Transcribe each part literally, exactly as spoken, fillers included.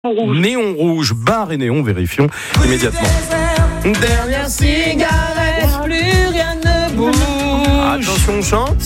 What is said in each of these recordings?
Rouge. Néon rouge, bar et néon, vérifions immédiatement. Dernière cigarette, plus rien ne bouge. Attention, on chante.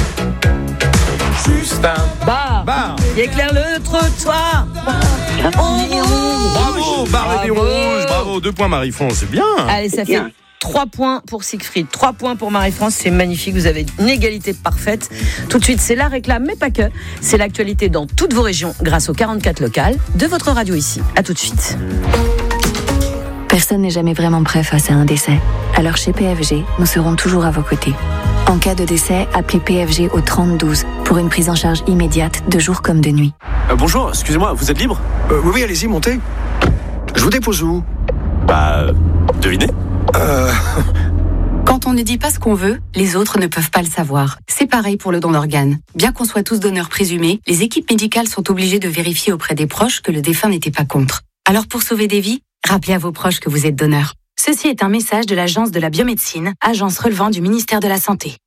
Juste un bar, bar qui éclaire le trottoir. On roule. Bravo, bar et néon rouge, bravo. Deux points Marie-France, c'est bien. Allez, ça fait trois points pour Siegfried, trois points pour Marie-France, c'est magnifique, vous avez une égalité parfaite. Tout de suite, c'est la réclame, mais pas que. C'est l'actualité dans toutes vos régions grâce aux quarante-quatre locales de votre radio ici. À tout de suite. Personne n'est jamais vraiment prêt face à un décès. Alors chez P F G, nous serons toujours à vos côtés. En cas de décès, appelez P F G au trente douze pour une prise en charge immédiate de jour comme de nuit. Euh, bonjour, excusez-moi, vous êtes libre ? euh, Oui, oui, allez-y, montez. Je vous dépose où ? Bah, devinez. Euh... Quand on ne dit pas ce qu'on veut, les autres ne peuvent pas le savoir. C'est pareil pour le don d'organes. Bien qu'on soit tous donneurs présumés, les équipes médicales sont obligées de vérifier auprès des proches que le défunt n'était pas contre. Alors pour sauver des vies, rappelez à vos proches que vous êtes donneur. Ceci est un message de l'Agence de la biomédecine, agence relevant du ministère de la Santé.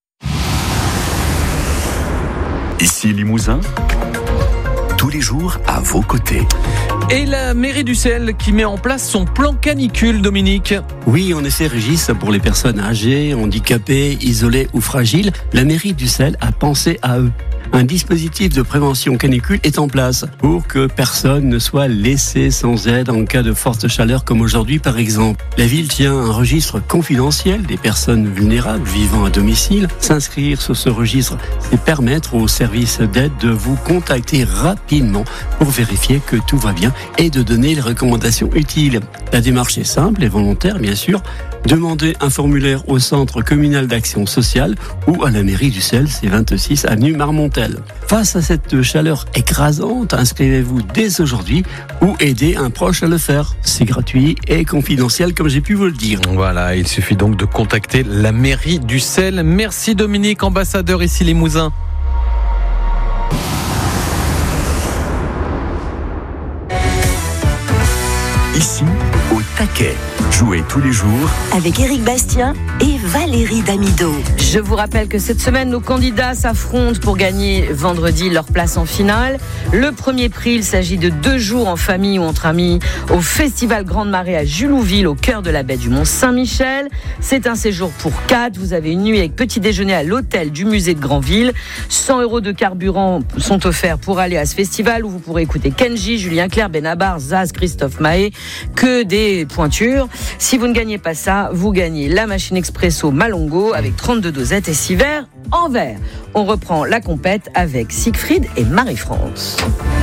Ici Limousin, tous les jours à vos côtés. Et la mairie d'Ussel qui met en place son plan canicule, Dominique. Oui, on essaie, Régis, pour les personnes âgées, handicapées, isolées ou fragiles. La mairie d'Ussel a pensé à eux. Un dispositif de prévention canicule est en place pour que personne ne soit laissé sans aide en cas de forte chaleur comme aujourd'hui par exemple. La ville tient un registre confidentiel des personnes vulnérables vivant à domicile. S'inscrire sur ce registre, c'est permettre aux services d'aide de vous contacter rapidement pour vérifier que tout va bien et de donner les recommandations utiles. La démarche est simple et volontaire bien sûr. Demandez un formulaire au Centre communal d'action sociale ou à la mairie d'Ussel, c'est vingt-six avenue Marmontel. Face à cette chaleur écrasante, inscrivez-vous dès aujourd'hui ou aidez un proche à le faire. C'est gratuit et confidentiel comme j'ai pu vous le dire. Voilà, il suffit donc de contacter la mairie d'Ussel. Merci Dominique, ambassadeur ici Limousin. Ici, au taquet. Jouez tous les jours avec Éric Bastien et Valérie Damido. Je vous rappelle que cette semaine, nos candidats s'affrontent pour gagner vendredi leur place en finale. Le premier prix, il s'agit de deux jours en famille ou entre amis au Festival Grande Marée à Julouville, au cœur de la baie du Mont-Saint-Michel. C'est un séjour pour quatre. Vous avez une nuit avec petit déjeuner à l'hôtel du musée de Granville. cent euros de carburant sont offerts pour aller à ce festival où vous pourrez écouter Kenji, Julien Clerc, Benabar, Zaz, Christophe Mahé. Que des pointures. Si vous ne gagnez pas ça, vous gagnez la machine expresso Malongo avec trente-deux dosettes et six verres en verre. On reprend la compète avec Siegfried et Marie-France.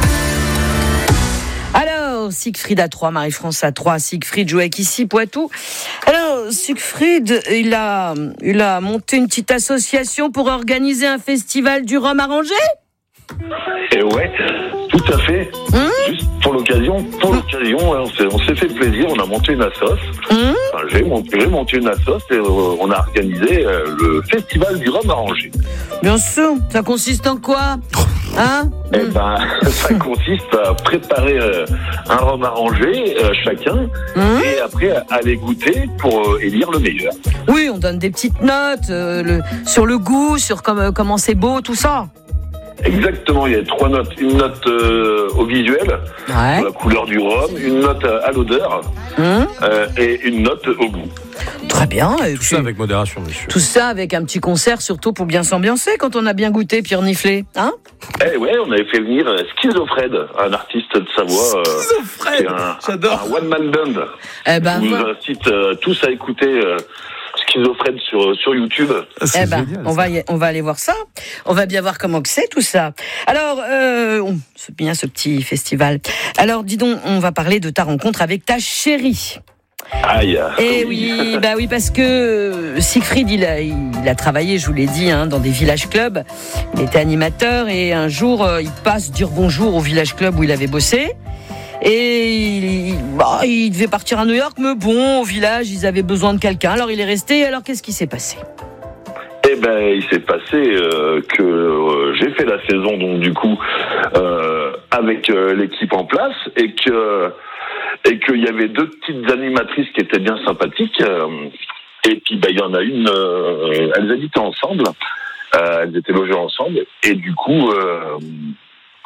Alors, Siegfried à trois, Marie-France à trois. Siegfried joue avec ici Poitou. Alors, Siegfried, il a, il a monté une petite association pour organiser un festival du rhum arrangé. Et ouais, tout à fait. Mmh. Juste pour l'occasion, pour l'occasion, on s'est, on s'est fait plaisir. On a monté une assoce. Mmh. Enfin, j'ai, monté, j'ai monté une assoce et euh, on a organisé euh, le festival du rhum arrangé. Bien sûr. Ça consiste en quoi, hein? Eh ben, ça consiste à préparer euh, un rhum arrangé euh, chacun mmh. et après à aller goûter pour euh, élire le meilleur. Oui, on donne des petites notes euh, le, sur le goût, sur comme, comment c'est beau, tout ça. Exactement, il y a trois notes. Une note euh, au visuel, ouais. la couleur du rhum, une note à l'odeur mmh. euh, et une note au goût. Très bien. Et tout puis, ça avec modération, monsieur. Tout ça avec un petit concert, surtout pour bien s'ambiancer quand on a bien goûté puis reniflé, hein? Eh ouais, on avait fait venir Schizofred, un artiste de Savoie. Schizofred, euh, j'adore. Un one-man band. Eh ben, Je vous incite euh, tous à écouter... Euh, Schizofred sur, sur YouTube. Eh ben, génial, on, va y, on va aller voir ça. On va bien voir comment que c'est tout ça. Alors, euh, oh, c'est bien ce petit festival. Alors, dis donc, on va parler de ta rencontre avec ta chérie. Aïe. Eh oui, bah oui, parce que Siegfried, il a, il a travaillé, je vous l'ai dit, hein, dans des village clubs. Il était animateur et un jour, euh, il passe dire bonjour au village club où il avait bossé. Et il, bah, il devait partir à New York, mais bon, au village, ils avaient besoin de quelqu'un. Alors il est resté. Alors qu'est-ce qui s'est passé ? Eh ben, il s'est passé euh, que euh, j'ai fait la saison, donc du coup, euh, avec euh, l'équipe en place, et que et qu'il y avait deux petites animatrices qui étaient bien sympathiques. Euh, et puis, ben, il y en a une. Euh, elles habitaient ensemble. Euh, elles étaient logées ensemble. Et du coup. Euh,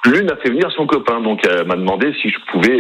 l'une a fait venir son copain, donc elle m'a demandé si je pouvais